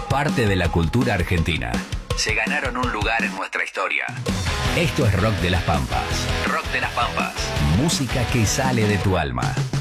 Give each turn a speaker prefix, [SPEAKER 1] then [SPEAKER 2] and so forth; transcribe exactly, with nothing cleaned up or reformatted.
[SPEAKER 1] Parte de la cultura argentina. Se ganaron un lugar en nuestra historia. Esto es Rock de las Pampas. Rock de las Pampas. Música que sale de tu alma.